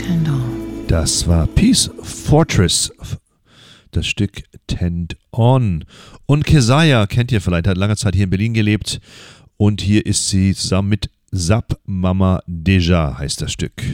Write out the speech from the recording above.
Tend On. Das war Peace Fortress, das Stück Tend On. Und Kesaya kennt ihr vielleicht, hat lange Zeit hier in Berlin gelebt. Und hier ist sie zusammen mit Sap Mama Deja, heißt das Stück.